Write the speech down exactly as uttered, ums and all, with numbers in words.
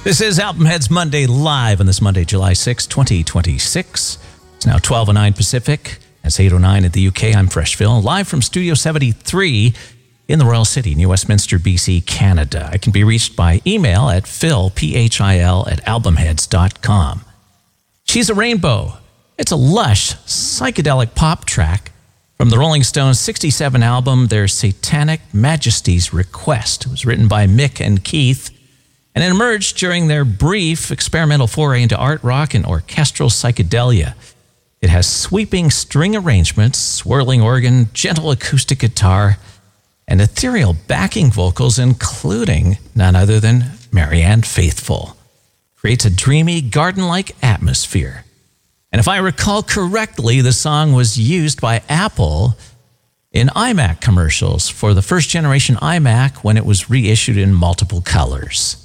This is Album Heads Monday live on this Monday, July sixth, twenty twenty-six. It's now twelve oh nine Pacific. That's eight oh nine at the U K. I'm Fresh Phil, live from Studio seventy-three in the Royal City, New Westminster, B C, Canada. I can be reached by email at phil, P H I L, at albumheads dot com. She's a Rainbow. It's a lush, psychedelic pop track from the Rolling Stones' sixty-seven album, their Satanic Majesty's Request. It was written by Mick and Keith, and it emerged during their brief experimental foray into art rock and orchestral psychedelia. It has sweeping string arrangements, swirling organ, gentle acoustic guitar, and ethereal backing vocals, including none other than Marianne Faithfull. Creates a dreamy, garden-like atmosphere. And if I recall correctly, the song was used by Apple in iMac commercials for the first generation iMac when it was reissued in multiple colors.